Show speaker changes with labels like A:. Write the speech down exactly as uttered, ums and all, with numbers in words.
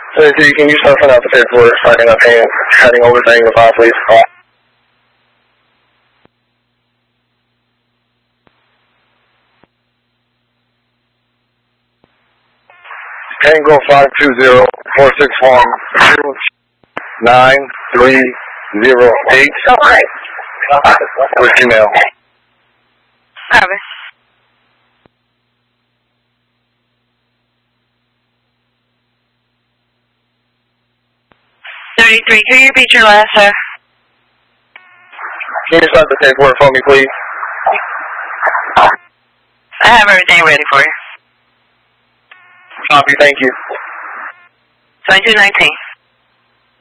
A: thirty-three, can you start filling out the paperwork, signing up, and heading over to Angle five, please? Angle five two zero four six one zero nine three zero eight. With email.
B: Harvest. thirty-three, can you repeat your last, sir?
A: Can you start the paperwork for me, please?
B: I have everything ready for you.
A: Copy, thank you.
B: twenty-two nineteen.